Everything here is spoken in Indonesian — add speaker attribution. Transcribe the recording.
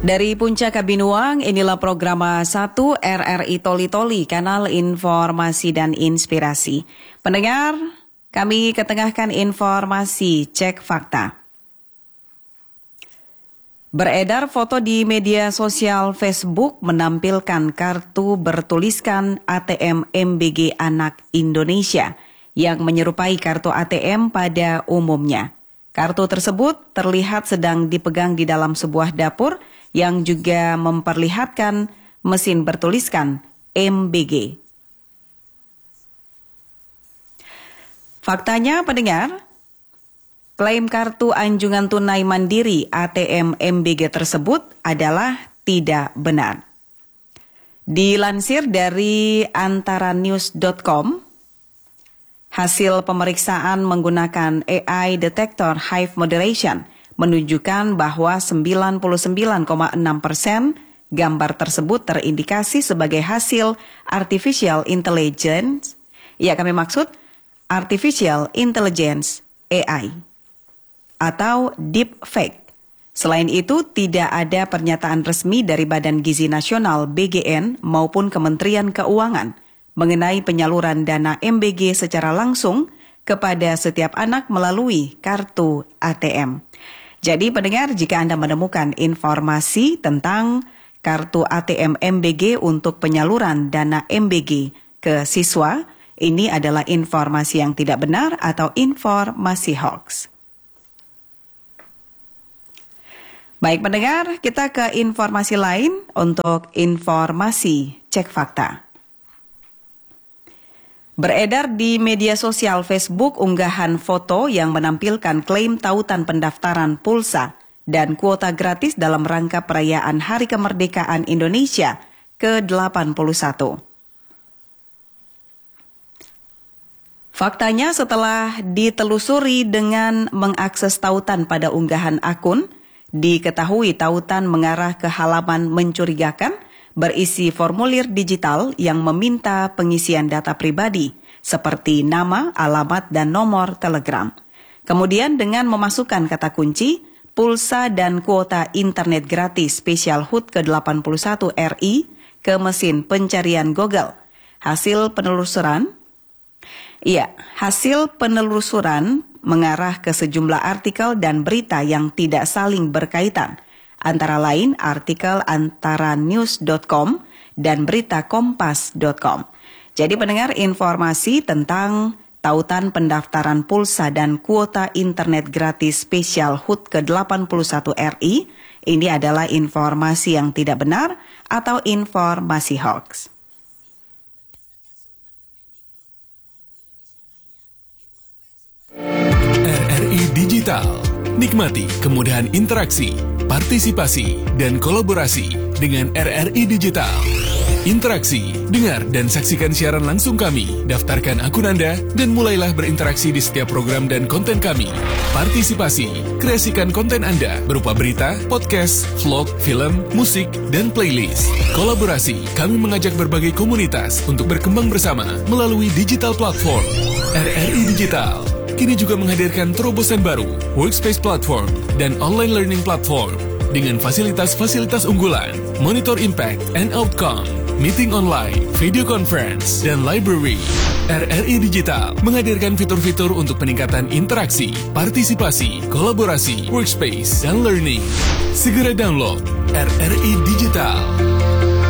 Speaker 1: Dari Puncak Kabinuang, inilah program 1 RRI Toli-Toli, kanal informasi dan inspirasi. Pendengar, kami ketengahkan informasi cek fakta. Beredar foto di media sosial Facebook menampilkan kartu bertuliskan ATM MBG Anak Indonesia yang menyerupai kartu ATM pada umumnya. Kartu tersebut terlihat sedang dipegang di dalam sebuah dapur yang juga memperlihatkan mesin bertuliskan MBG. Faktanya, pendengar, klaim kartu anjungan tunai mandiri ATM MBG tersebut adalah tidak benar. Dilansir dari antaranews.com, hasil pemeriksaan menggunakan AI Detector Hive Moderation menunjukkan bahwa 99,6% gambar tersebut terindikasi sebagai hasil Artificial Intelligence, kami maksud Artificial Intelligence AI atau Deepfake. Selain itu, tidak ada pernyataan resmi dari Badan Gizi Nasional BGN maupun Kementerian Keuangan mengenai penyaluran dana MBG secara langsung kepada setiap anak melalui kartu ATM. Jadi pendengar, jika Anda menemukan informasi tentang kartu ATM MBG untuk penyaluran dana MBG ke siswa, ini adalah informasi yang tidak benar atau informasi hoax. Baik pendengar, kita ke informasi lain untuk informasi cek fakta. Beredar di media sosial Facebook unggahan foto yang menampilkan klaim tautan pendaftaran pulsa dan kuota gratis dalam rangka perayaan Hari Kemerdekaan Indonesia ke-81. Faktanya, setelah ditelusuri dengan mengakses tautan pada unggahan akun, diketahui tautan mengarah ke halaman mencurigakan berisi formulir digital yang meminta pengisian data pribadi seperti nama, alamat, dan nomor telegram. Kemudian dengan memasukkan kata kunci, pulsa dan kuota internet gratis spesial HUT ke-81 RI ke mesin pencarian Google. Hasil penelusuran mengarah ke sejumlah artikel dan berita yang tidak saling berkaitan, antara lain artikel antaranews.com dan berita kompas.com. Jadi pendengar, informasi tentang tautan pendaftaran pulsa dan kuota internet gratis spesial HUT ke-81 RI, ini adalah informasi yang tidak benar atau informasi hoax.
Speaker 2: RRI Digital. Nikmati kemudahan interaksi, partisipasi, dan kolaborasi dengan RRI Digital. Interaksi, dengar dan saksikan siaran langsung kami. Daftarkan akun Anda dan mulailah berinteraksi di setiap program dan konten kami. Partisipasi, kreasikan konten Anda berupa berita, podcast, vlog, film, musik, dan playlist. Kolaborasi, kami mengajak berbagai komunitas untuk berkembang bersama melalui digital platform. RRI Digital kini juga menghadirkan terobosan baru, workspace platform, dan online learning platform dengan fasilitas-fasilitas unggulan, monitor impact and outcome, meeting online, video conference, dan library. RRI Digital menghadirkan fitur-fitur untuk peningkatan interaksi, partisipasi, kolaborasi, workspace, dan learning. Segera download RRI Digital.